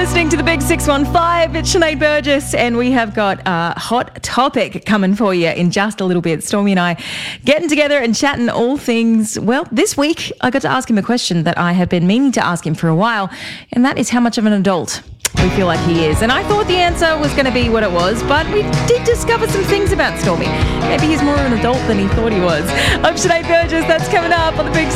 listening to the Big 615. It's Sinead Burgess, and we have got a hot topic coming for you in just a little bit. Stormy and I getting together and chatting all things. Well, this week I got to ask him a question that I have been meaning to ask him for a while, and that is how much of an adult we feel like he is. And I thought the answer was going to be what it was, but we did discover some things about Stormy. Maybe he's more of an adult than he thought he was. I'm Sinead Burgess. That's coming up on the Big